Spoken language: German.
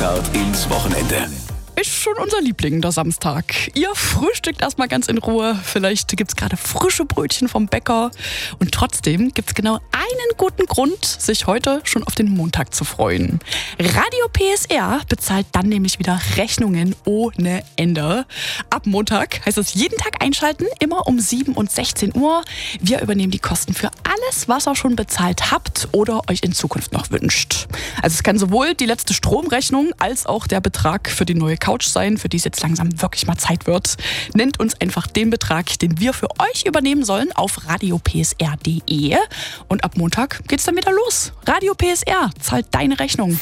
Start ins Wochenende. Ist schon unser Liebling, der Samstag. Ihr frühstückt erstmal ganz in Ruhe. Vielleicht gibt's gerade frische Brötchen vom Bäcker. Und trotzdem gibt's genau einen guten Grund, sich heute schon auf den Montag zu freuen. Radio PSR bezahlt dann nämlich wieder Rechnungen ohne Ende. Ab Montag heißt es jeden Tag einschalten, immer um 7 und 16 Uhr. Wir übernehmen die Kosten für alles, was ihr schon bezahlt habt oder euch in Zukunft noch wünscht. Also es kann sowohl die letzte Stromrechnung als auch der Betrag für die neue Couch sein, für die es jetzt langsam wirklich mal Zeit wird. Nennt uns einfach den Betrag, den wir für euch übernehmen sollen, auf radiopsr.de. Und ab Montag geht's dann wieder los. Radio PSR zahlt deine Rechnung.